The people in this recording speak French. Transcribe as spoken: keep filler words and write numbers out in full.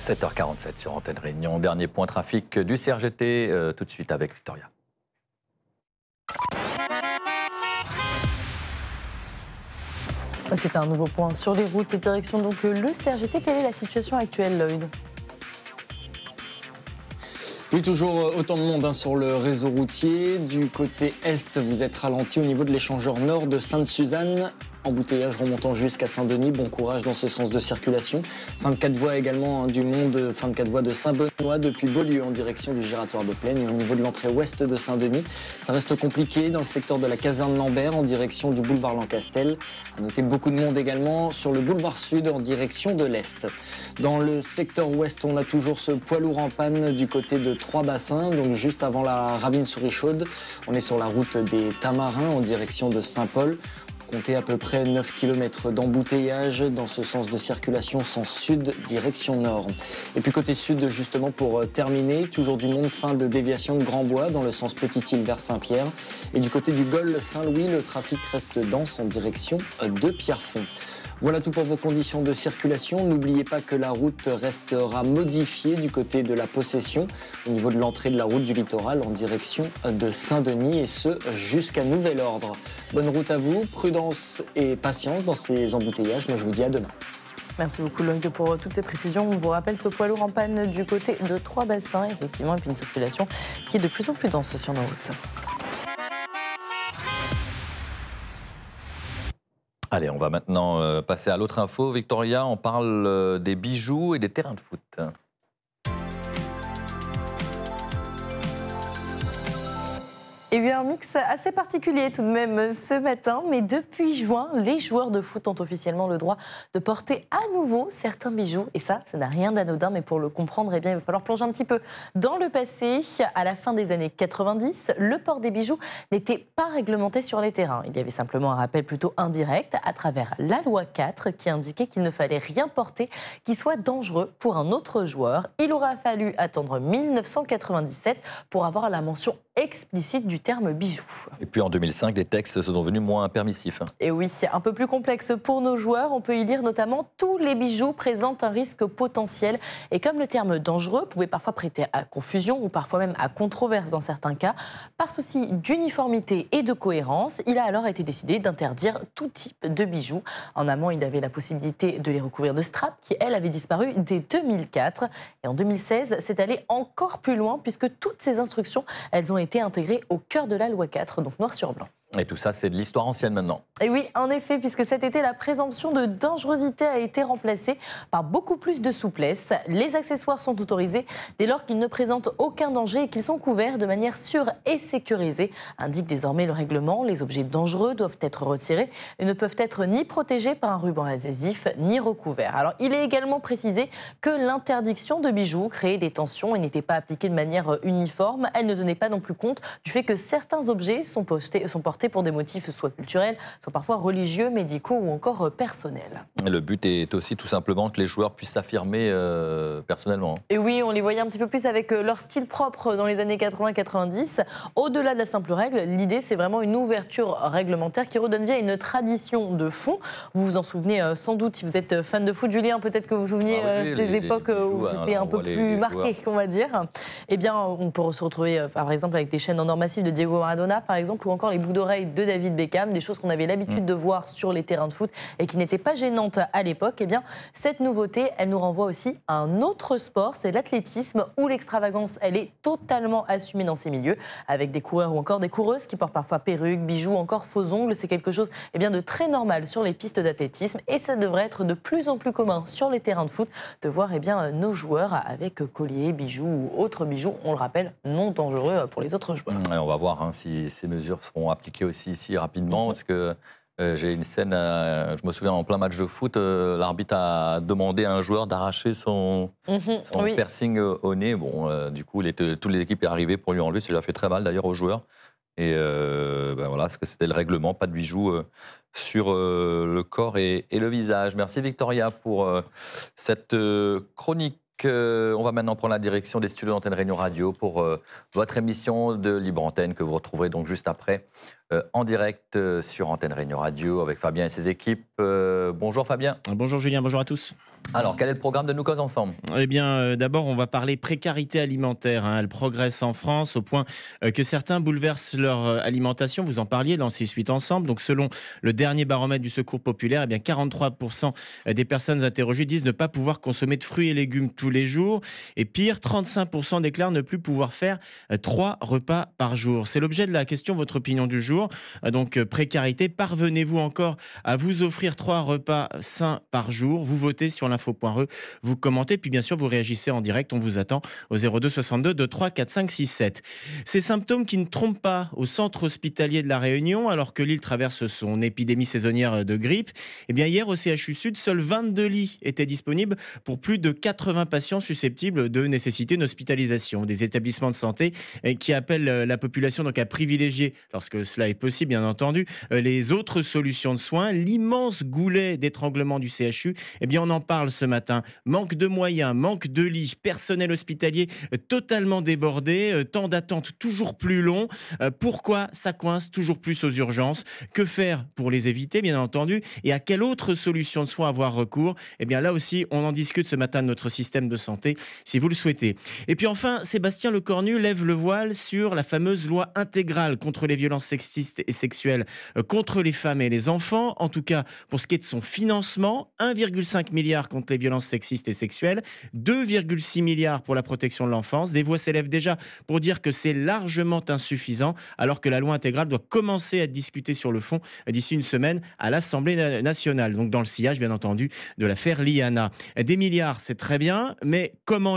sept heures quarante-sept sur Antenne Réunion. Dernier point trafic du C R G T, euh, tout de suite avec Victoria. C'est un nouveau point sur les routes, direction donc le C R G T. Quelle est la situation actuelle, Lloyd ? Oui, toujours autant de monde hein, sur le réseau routier. Du côté est, vous êtes ralenti au niveau de l'échangeur nord de Sainte-Suzanne. Embouteillage remontant jusqu'à Saint-Denis. Bon courage dans ce sens de circulation. Fin de quatre voies également hein, du monde. Fin de quatre voies de Saint-Benoît depuis Beaulieu en direction du Giratoire de Plaine. Et au niveau de l'entrée ouest de Saint-Denis, ça reste compliqué dans le secteur de la caserne Lambert en direction du boulevard Lancastel. À noter beaucoup de monde également sur le boulevard Sud en direction de l'Est. Dans le secteur ouest, on a toujours ce poids lourd en panne du côté de Trois-Bassins. Donc juste avant la Ravine-sur-Richaude, on est sur la route des Tamarins en direction de Saint-Paul. Comptez à peu près neuf kilomètres d'embouteillage dans ce sens de circulation, sens sud, direction nord. Et puis côté sud, justement pour terminer, toujours du monde, fin de déviation de Grand-Bois dans le sens Petite-Île vers Saint-Pierre. Et du côté du Gol Saint-Louis, le trafic reste dense en direction de Pierrefonds. Voilà tout pour vos conditions de circulation. N'oubliez pas que la route restera modifiée du côté de la Possession, au niveau de l'entrée de la route du littoral en direction de Saint-Denis, et ce jusqu'à nouvel ordre. Bonne route à vous, prudence et patience dans ces embouteillages. Moi je vous dis à demain. Merci beaucoup Lloyd pour toutes ces précisions. On vous rappelle ce poids lourd en panne du côté de Trois-Bassins, effectivement, et puis une circulation qui est de plus en plus dense sur nos routes. Allez, on va maintenant euh, passer à l'autre info. Victoria, on parle euh, des bijoux et des terrains de foot. Et bien un mix assez particulier tout de même ce matin, mais depuis juin, les joueurs de foot ont officiellement le droit de porter à nouveau certains bijoux. Et ça, ça n'a rien d'anodin, mais pour le comprendre, eh bien, il va falloir plonger un petit peu dans le passé. À la fin des années quatre-vingt-dix, le port des bijoux n'était pas réglementé sur les terrains. Il y avait simplement un rappel plutôt indirect à travers la loi quatre qui indiquait qu'il ne fallait rien porter qui soit dangereux pour un autre joueur. Il aura fallu attendre mille neuf cent quatre-vingt-dix-sept pour avoir la mention explicite du terme bijoux. Et puis en deux mille cinq, les textes sont devenus moins permissifs. Et oui, un peu plus complexe pour nos joueurs. On peut y lire notamment « Tous les bijoux présentent un risque potentiel ». Et comme le terme « dangereux » pouvait parfois prêter à confusion ou parfois même à controverse dans certains cas, par souci d'uniformité et de cohérence, il a alors été décidé d'interdire tout type de bijoux. En amont, il avait la possibilité de les recouvrir de straps qui, elle, avait disparu dès deux mille quatre. Et en deux mille seize, c'est allé encore plus loin puisque toutes ces instructions, elles ont été intégrées au cœur de la loi quatre, donc noir sur blanc. Et tout ça, c'est de l'histoire ancienne maintenant. Et oui, en effet, puisque cet été, la présomption de dangerosité a été remplacée par beaucoup plus de souplesse. Les accessoires sont autorisés dès lors qu'ils ne présentent aucun danger et qu'ils sont couverts de manière sûre et sécurisée. Indique désormais le règlement, les objets dangereux doivent être retirés et ne peuvent être ni protégés par un ruban adhésif, ni recouverts. Alors, il est également précisé que l'interdiction de bijoux créait des tensions et n'était pas appliquée de manière uniforme. Elle ne tenait pas non plus compte du fait que certains objets sont, postés, sont portés pour des motifs soit culturels, soit parfois religieux, médicaux ou encore personnels. Le but est aussi tout simplement que les joueurs puissent s'affirmer euh, personnellement. Et oui, on les voyait un petit peu plus avec leur style propre dans les années quatre-vingts quatre-vingt-dix. Au-delà de la simple règle, l'idée c'est vraiment une ouverture réglementaire qui redonne vie à une tradition de fond. Vous vous en souvenez euh, sans doute, si vous êtes fan de foot, Julien, peut-être que vous vous souveniez ah oui, euh, des les, époques les, les où c'était hein, un peu plus les, les marqué, on va dire. Eh bien, on peut se retrouver euh, par exemple avec des chaînes en or massif de Diego Maradona, par exemple, ou encore les boucles d'oreilles de David Beckham, des choses qu'on avait l'habitude mmh. de voir sur les terrains de foot et qui n'étaient pas gênantes à l'époque. Eh bien, cette nouveauté, elle nous renvoie aussi à un autre sport, c'est l'athlétisme, où l'extravagance, elle est totalement assumée dans ces milieux, avec des coureurs ou encore des coureuses qui portent parfois perruques, bijoux, encore faux ongles. C'est quelque chose eh bien, de très normal sur les pistes d'athlétisme et ça devrait être de plus en plus commun sur les terrains de foot de voir eh bien, nos joueurs avec colliers, bijoux ou autres bijoux, on le rappelle, non dangereux pour les autres joueurs. Et on va voir hein, si ces mesures seront appliquées aussi ici rapidement, mmh. parce que euh, j'ai une scène, euh, je me souviens en plein match de foot, euh, l'arbitre a demandé à un joueur d'arracher son, mmh, son oui. piercing au nez. Bon, euh, du coup, les, toutes les équipes sont arrivées pour lui enlever, ça lui a fait très mal d'ailleurs aux joueurs. Et euh, ben voilà, parce que c'était le règlement, pas de bijoux euh, sur euh, le corps et, et le visage. Merci Victoria pour euh, cette euh, chronique. On va maintenant prendre la direction des studios d'Antenne Réunion Radio pour euh, votre émission de Libre Antenne que vous retrouverez donc juste après euh, en direct euh, sur Antenne Réunion Radio avec Fabien et ses équipes. Euh, bonjour Fabien. Bonjour Julien, bonjour à tous. Alors, quel est le programme de Nous Cause Ensemble ? Eh bien, euh, d'abord, on va parler précarité alimentaire. Hein. Elle progresse en France au point euh, que certains bouleversent leur euh, alimentation. Vous en parliez dans le six huit Ensemble. Donc, selon le dernier baromètre du Secours populaire, eh bien, quarante-trois pour cent des personnes interrogées disent ne pas pouvoir consommer de fruits et légumes tous les jours. Et pire, trente-cinq pour cent déclarent ne plus pouvoir faire euh, trois repas par jour. C'est l'objet de la question, votre opinion du jour. Euh, donc, euh, précarité, parvenez-vous encore à vous offrir trois repas sains par jour ? Vous votez sur l'info.re. Vous commentez, puis bien sûr, vous réagissez en direct. On vous attend au zéro deux soixante-deux vingt-trois quatre cinq six sept. Ces symptômes qui ne trompent pas au centre hospitalier de La Réunion, alors que l'île traverse son épidémie saisonnière de grippe. Eh bien, hier, au C H U Sud, seuls vingt-deux lits étaient disponibles pour plus de quatre-vingts patients susceptibles de nécessiter une hospitalisation. Des établissements de santé qui appellent la population donc à privilégier, lorsque cela est possible, bien entendu, les autres solutions de soins. L'immense goulet d'étranglement du C H U, eh bien, on en parle ce matin. Manque de moyens, manque de lits, personnel hospitalier euh, totalement débordé, euh, temps d'attente toujours plus long. Euh, pourquoi ça coince toujours plus aux urgences ? Que faire pour les éviter, bien entendu ? Et à quelle autre solution de soins avoir recours ? Eh bien là aussi, on en discute ce matin de notre système de santé, si vous le souhaitez. Et puis enfin, Sébastien Lecornu lève le voile sur la fameuse loi intégrale contre les violences sexistes et sexuelles euh, contre les femmes et les enfants. En tout cas, pour ce qui est de son financement, un virgule cinq milliard contre les violences sexistes et sexuelles, deux virgule six milliards pour la protection de l'enfance. Des voix s'élèvent déjà pour dire que c'est largement insuffisant, alors que la loi intégrale doit commencer à être discutée sur le fond d'ici une semaine à l'Assemblée nationale. Donc dans le sillage, bien entendu, de l'affaire Liana. Des milliards, c'est très bien, mais comment